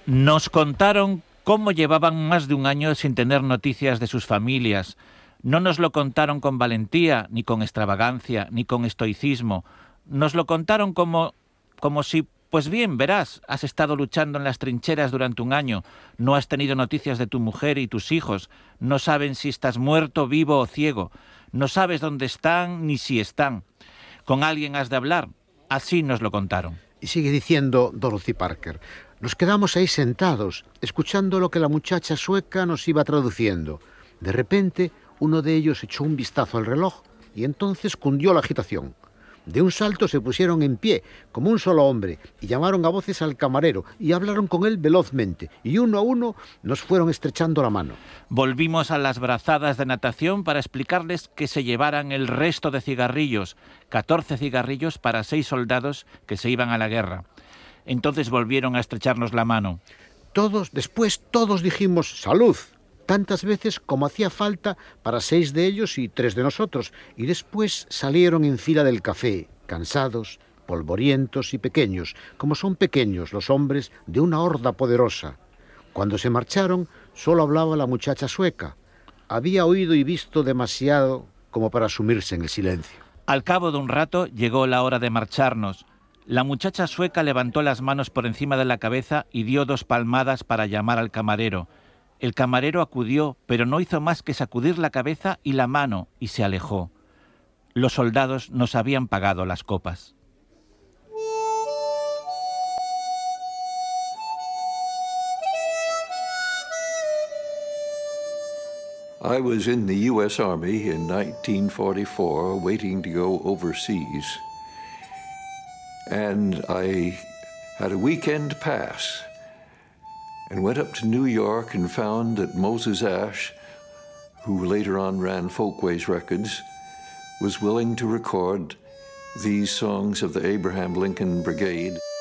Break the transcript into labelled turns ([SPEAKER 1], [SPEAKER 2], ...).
[SPEAKER 1] Nos contaron cómo llevaban más de un año sin tener noticias de sus familias. No nos lo contaron con valentía, ni con extravagancia, ni con estoicismo. Nos lo contaron como si, pues bien, verás, has estado luchando en las trincheras durante un año, no has tenido noticias de tu mujer y tus hijos, no saben si estás muerto, vivo o ciego, no sabes dónde están ni si están. Con alguien has de hablar. Así nos lo contaron.
[SPEAKER 2] Y sigue diciendo Dorothy Parker: nos quedamos ahí sentados, escuchando lo que la muchacha sueca nos iba traduciendo. De repente, uno de ellos echó un vistazo al reloj y entonces cundió la agitación. De un salto se pusieron en pie, como un solo hombre, y llamaron a voces al camarero y hablaron con él velozmente, y uno a uno nos fueron estrechando la mano.
[SPEAKER 1] Volvimos a las brazadas de natación para explicarles que se llevaran el resto de cigarrillos, 14 cigarrillos para 6 soldados que se iban a la guerra. Entonces volvieron a estrecharnos la mano.
[SPEAKER 2] Después todos dijimos «salud», tantas veces como hacía falta para 6 de ellos y 3 de nosotros, y después salieron en fila del café, cansados, polvorientos y pequeños, como son pequeños los hombres de una horda poderosa. Cuando se marcharon, solo hablaba la muchacha sueca. Había oído y visto demasiado como para sumirse en el silencio.
[SPEAKER 1] Al cabo de un rato llegó la hora de marcharnos. La muchacha sueca levantó las manos por encima de la cabeza y dio 2 palmadas para llamar al camarero. El camarero acudió, pero no hizo más que sacudir la cabeza y la mano y se alejó. Los soldados nos habían pagado las copas.
[SPEAKER 3] I was in the U.S. Army in 1944, waiting to go overseas. And I had a weekend pass and went up to New York and found that Moses Ash, who later on ran Folkways Records, was willing to record these songs of the Abraham Lincoln Brigade.